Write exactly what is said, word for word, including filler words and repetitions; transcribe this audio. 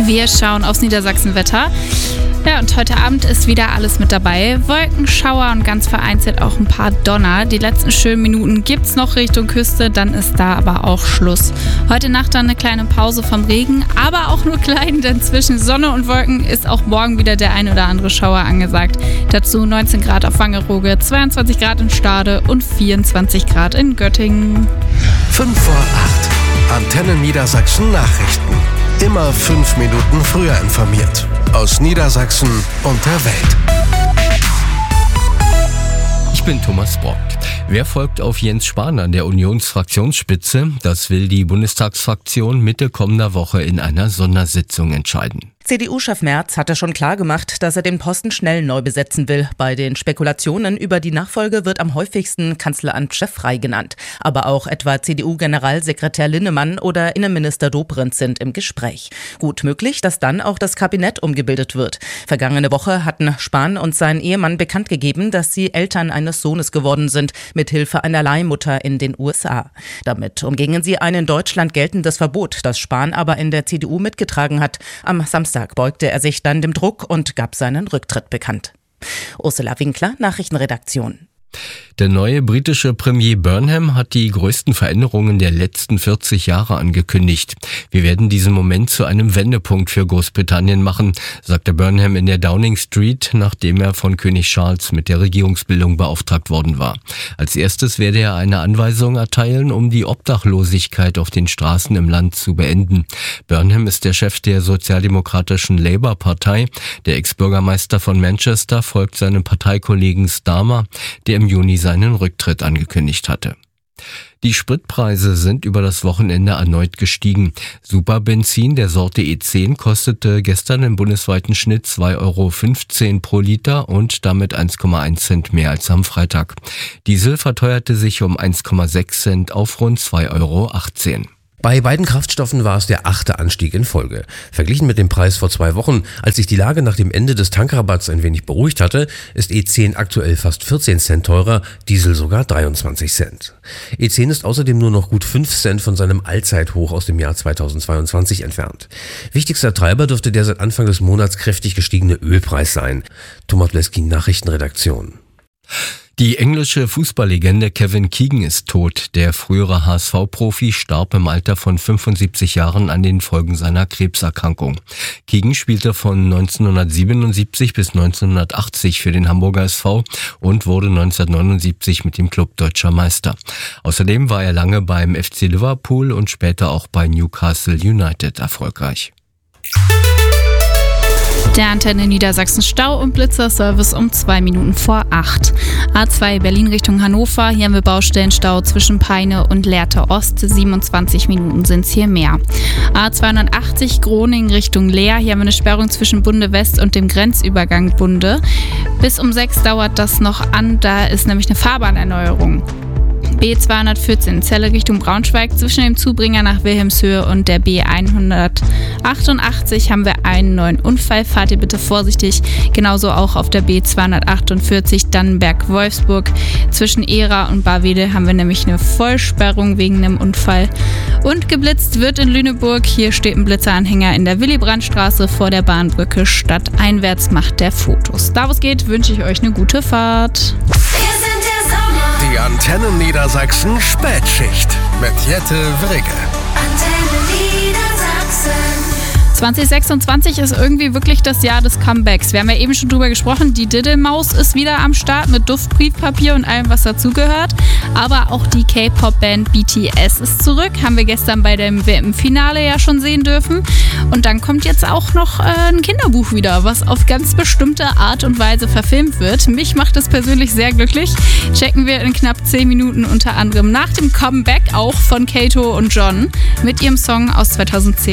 Wir schauen aufs Niedersachsenwetter. Ja, und heute Abend ist wieder alles mit dabei. Wolken, Schauer und ganz vereinzelt auch ein paar Donner. Die letzten schönen Minuten gibt's noch Richtung Küste, dann ist da aber auch Schluss. Heute Nacht dann eine kleine Pause vom Regen, aber auch nur klein, denn zwischen Sonne und Wolken ist auch morgen wieder der ein oder andere Schauer angesagt. Dazu neunzehn Grad auf Wangerooge, zweiundzwanzig Grad in Stade und vierundzwanzig Grad in Göttingen. fünf vor acht. Antenne Niedersachsen Nachrichten. Immer fünf Minuten früher informiert. Aus Niedersachsen und der Welt. Ich bin Thomas Brock. Wer folgt auf Jens Spahn an der Unionsfraktionsspitze? Das will die Bundestagsfraktion Mitte kommender Woche in einer Sondersitzung entscheiden. C D U-Chef Merz hatte schon klar gemacht, dass er den Posten schnell neu besetzen will. Bei den Spekulationen über die Nachfolge wird am häufigsten Kanzleramtschef Frey genannt. Aber auch etwa C D U-Generalsekretär Linnemann oder Innenminister Dobrindt sind im Gespräch. Gut möglich, dass dann auch das Kabinett umgebildet wird. Vergangene Woche hatten Spahn und sein Ehemann bekannt gegeben, dass sie Eltern eines Sohnes geworden sind, mit Hilfe einer Leihmutter in den U S A. Damit umgingen sie ein in Deutschland geltendes Verbot, das Spahn aber in der C D U mitgetragen hat. Am Samstag beugte er sich dann dem Druck und gab seinen Rücktritt bekannt. Ursula Winkler, Nachrichtenredaktion. Der neue britische Premier Burnham hat die größten Veränderungen der letzten vierzig Jahre angekündigt. Wir werden diesen Moment zu einem Wendepunkt für Großbritannien machen, sagte Burnham in der Downing Street, nachdem er von König Charles mit der Regierungsbildung beauftragt worden war. Als erstes werde er eine Anweisung erteilen, um die Obdachlosigkeit auf den Straßen im Land zu beenden. Burnham ist der Chef der sozialdemokratischen Labour-Partei. Der Ex-Bürgermeister von Manchester folgt seinem Parteikollegen Starmer, der im Juni seinen Rücktritt angekündigt hatte. Die Spritpreise sind über das Wochenende erneut gestiegen. Superbenzin der Sorte E zehn kostete gestern im bundesweiten Schnitt zwei Euro fünfzehn pro Liter und damit eins Komma eins Cent mehr als am Freitag. Diesel verteuerte sich um eins Komma sechs Cent auf rund zwei Euro achtzehn. Bei beiden Kraftstoffen war es der achte Anstieg in Folge. Verglichen mit dem Preis vor zwei Wochen, als sich die Lage nach dem Ende des Tankrabatts ein wenig beruhigt hatte, ist E zehn aktuell fast vierzehn Cent teurer, Diesel sogar dreiundzwanzig Cent. E zehn ist außerdem nur noch gut fünf Cent von seinem Allzeithoch aus dem Jahr zweitausendzweiundzwanzig entfernt. Wichtigster Treiber dürfte der seit Anfang des Monats kräftig gestiegene Ölpreis sein. Thomas Bleskin, Nachrichtenredaktion. Die englische Fußballlegende Kevin Keegan ist tot. Der frühere H S V-Profi starb im Alter von fünfundsiebzig Jahren an den Folgen seiner Krebserkrankung. Keegan spielte von neunzehnhundertsiebenundsiebzig bis neunzehnhundertachtzig für den Hamburger S V und wurde neunzehnhundertneunundsiebzig mit dem Club deutscher Meister. Außerdem war er lange beim F C Liverpool und später auch bei Newcastle United erfolgreich. Der Antenne Niedersachsen Stau- und Blitzerservice um zwei Minuten vor acht. A zwei Berlin Richtung Hannover, hier haben wir Baustellenstau zwischen Peine und Lehrte Ost, siebenundzwanzig Minuten sind es hier mehr. A zweihundertachtzig Groningen Richtung Leer, hier haben wir eine Sperrung zwischen Bunde West und dem Grenzübergang Bunde. Bis um sechs dauert das noch an, da ist nämlich eine Fahrbahnerneuerung. B zweihundertvierzehn Celle Richtung Braunschweig, zwischen dem Zubringer nach Wilhelmshöhe und der B hundertachtundachtzig haben wir einen neuen Unfall. Fahrt ihr bitte vorsichtig. Genauso auch auf der B zweihundertachtundvierzig Dannenberg-Wolfsburg. Zwischen Ehra und Barwede haben wir nämlich eine Vollsperrung wegen einem Unfall. Und geblitzt wird in Lüneburg. Hier steht ein Blitzeranhänger in der Willy-Brandt-Straße vor der Bahnbrücke. Stadteinwärts macht der Fotos. Da wo es geht, wünsche ich euch eine gute Fahrt. Die Antenne Niedersachsen Spätschicht mit Jette Wrigge. Antenne Niedersachsen. zwanzig sechsundzwanzig ist irgendwie wirklich das Jahr des Comebacks. Wir haben ja eben schon drüber gesprochen, die Diddlemaus ist wieder am Start mit Duftbriefpapier und allem, was dazugehört. Aber auch die K-Pop-Band B T S ist zurück. Haben wir gestern bei dem W M-Finale ja schon sehen dürfen. Und dann kommt jetzt auch noch äh, ein Kinderbuch wieder, was auf ganz bestimmte Art und Weise verfilmt wird. Mich macht das persönlich sehr glücklich. Checken wir in knapp zehn Minuten unter anderem nach dem Comeback auch von Kato und John mit ihrem Song aus zweitausendzehn.